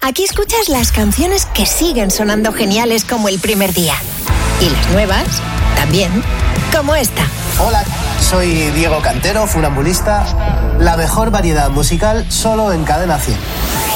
Aquí escuchas las canciones que siguen sonando geniales como el primer día. Y las nuevas, también, como esta. Hola, soy Diego Cantero, funambulista. La mejor variedad musical solo en Cadena 100.